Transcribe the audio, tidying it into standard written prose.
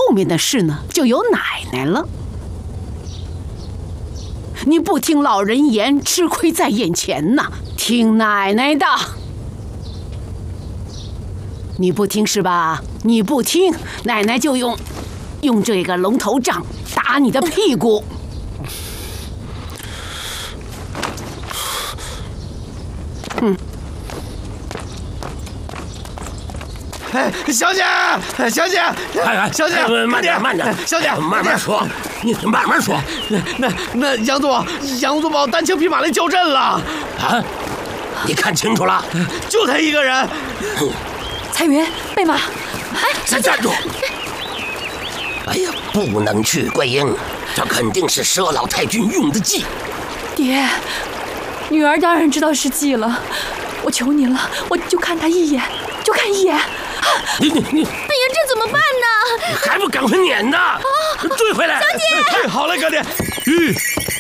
后面的事呢，就由奶奶了。你不听老人言，吃亏在眼前呐，听奶奶的。你不听是吧？你不听，奶奶就用这个龙头杖打你的屁股。 哎，小姐，小姐，小姐， 慢点， 小姐， 慢慢说，你慢慢说。 那杨宗保单枪匹马来交阵了啊！你看清楚了， 就他一个人。 彩云，备马。 哎，先站住！哎呀，不能去，桂英，这肯定是佘老太君用的计。 爹，女儿当然知道是计了，我求您了，我就看他一眼，就看一眼。 你， 哎呀，这怎么办呢？ 还不赶快撵呢！追回来！ 小姐， 好嘞，哥爹。